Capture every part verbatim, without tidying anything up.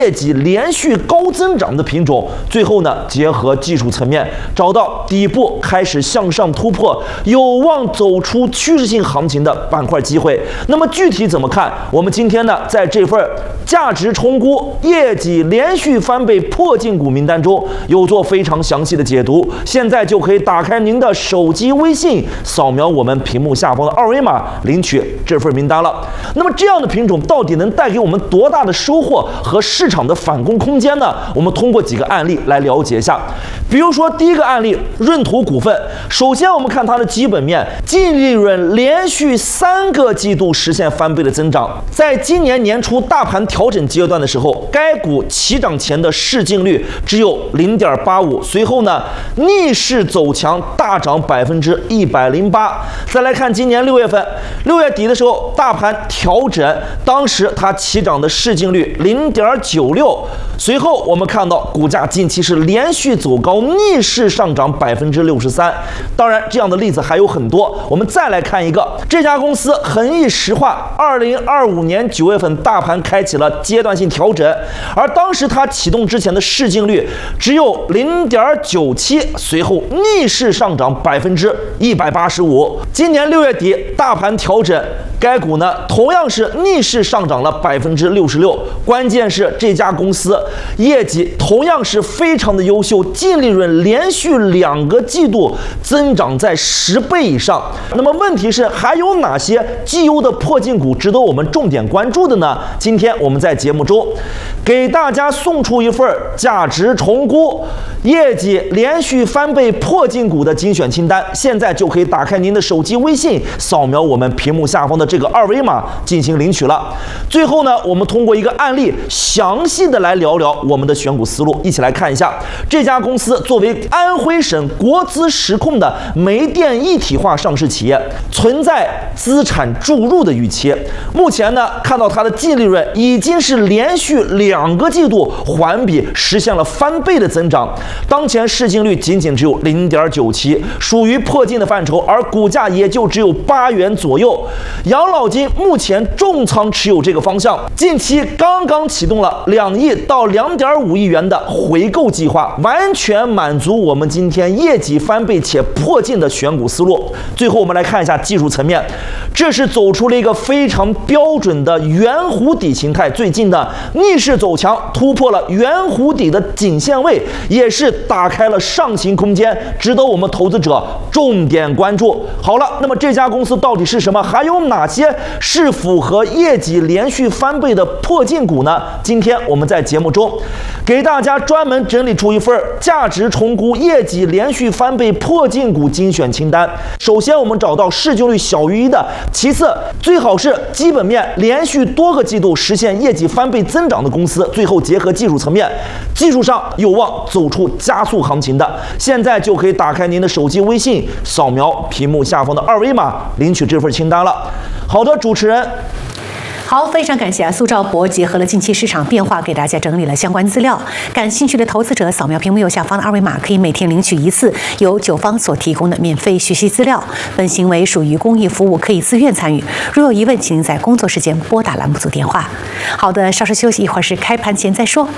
业绩连续高增长的品种，最后呢，结合技术层面，找到底部开始向上突破，有望走出趋势性行情的板块机会。那么具体怎么看？我们今天呢，在这份价值重估、业绩连续翻倍破净股名单中，有做非常详细的解读。现在就可以打开您的手机微信，扫描我们屏幕下方的二维码，领取这份名单了。那么这样的品种到底能带给我们多大的收获和市场的反攻空间呢？我们通过几个案例来了解一下。比如说第一个案例，润图股份。首先我们看它的基本面，净利润连续三个季度实现翻倍的增长。在今年年初大盘调整阶段的时候，该股起涨前的市净率只有 零点八五， 随后呢逆势走强，大涨百分之一百零八。再来看今年六月份，六月底的时候，大盘调整，当时它起涨的市净率 零点九六， 随后我们看到股价近期是连续走高，逆势上涨百分之六十三。当然，这样的例子还有很多。我们再来看一个，这家公司恒益石化，二零二五年九月份大盘开启了阶段性调整，而当时它启动之前的市净率只有 零点九七， 随后逆势上涨百分之一百八十五。今年六月底大盘调整，该股呢同样是逆势上涨了百分之六十六。关键是这家公司业绩同样是非常的优秀，净利润连续两个季度增长在十倍以上。那么问题是还有哪些绩优的破净股值得我们重点关注的呢？今天我们在节目中给大家送出一份价值重估、业绩连续翻倍破净股的精选清单，现在就可以打开您的手机微信，扫描我们屏幕下方的这个二维码进行领取了。最后呢，我们通过一个案例详细的来聊聊我们的选股思路，一起来看一下这家公司作为安徽省国资实控的煤电一体化上市企业，存在资产注入的预期。目前呢，看到它的净利润已经是连续两个季度环比实现了翻倍的增长，当前市净率仅仅只有 零点九七， 属于破净的范畴，而股价也就只有八元左右。养老金目前重仓持有这个方向，近期刚刚启动了两亿到两点五亿元的回购计划，完全满足我们今天业绩翻倍且破净的选股思路。最后我们来看一下技术层面，这是走出了一个非常标准的圆弧底形态，最近的逆势走强，突破了圆弧底的颈线位，也是打开了上行空间，值得我们投资者重点关注。好了，那么这家公司到底是什么？还有哪些是符合业绩连续翻倍的破净股呢？今天我们在节目中给大家专门整理出一份价值重估、业绩连续翻倍破净股精选清单。首先我们找到市净率小于一的，其次最好是基本面连续多个季度实现业绩翻倍增长的公司，最后结合技术层面，技术上有望走出加速行情的，现在就可以打开您的手机微信，扫描屏幕下方的二维码，领取这份清单了。好的，主持人。 好，非常感谢啊，苏兆博结合了近期市场变化，给大家整理了相关资料。感兴趣的投资者扫描屏幕右下方的二维码，可以每天领取一次由九方所提供的免费学习资料。本行为属于公益服务，可以自愿参与。如有疑问，请在工作时间拨打栏目组电话。好的，稍事休息，一会儿是开盘前再说。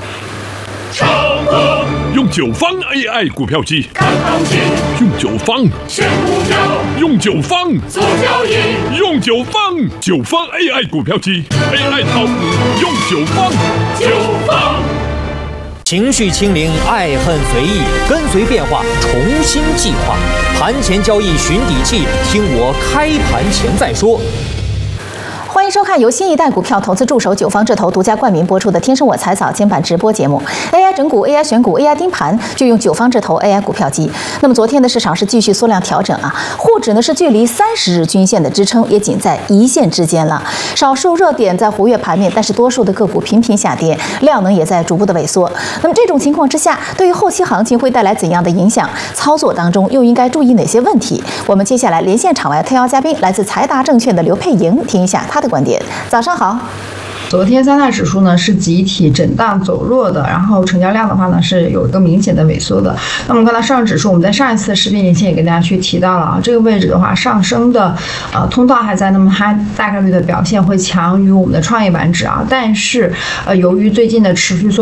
用九方 A I 股票机看行情， 用九方选股票， 用九方做交易， 用九方九方 A I 股票机 A I 炒股用九方九方。 情绪清零，爱恨随意，跟随变化，重新计划。盘前交易寻底气，听我开盘前再说。 欢迎收看由新一代股票投资助手九方智投独家冠名播出的《天生我材早》监版直播节目。A I 整股、A I 选股、A I 盯盘，就用九方智投 A I 股票机。那么昨天的市场是继续缩量调整啊，沪指呢是距离三十日均线的支撑也仅在一线之间了。少数热点在活跃盘面，但是多数的个股频频下跌，量能也在逐步的萎缩。那么这种情况之下，对于后期行情会带来怎样的影响？操作当中又应该注意哪些问题？我们接下来连线场外特邀嘉宾，来自财达证券的刘佩莹，听一下他的观点。早上好。 昨天三大指数呢是集体震荡走弱的，然后成交量的话呢是有一个明显的萎缩的。那么我们看到上证指数，我们在上一次视频连线也给大家去提到了啊，这个位置的话上升的呃通道还在，那么它大概率的表现会强于我们的创业板指啊，但是呃由于最近的持续缩